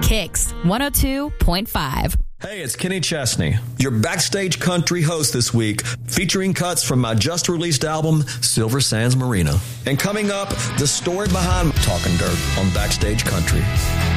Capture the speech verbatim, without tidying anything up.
Kicks one oh two point five. Hey, it's Kenny Chesney, your Backstage Country host this week, featuring cuts from my just-released album, Silver Sands Marina. And coming up, the story behind Talking Dirt on Backstage Country.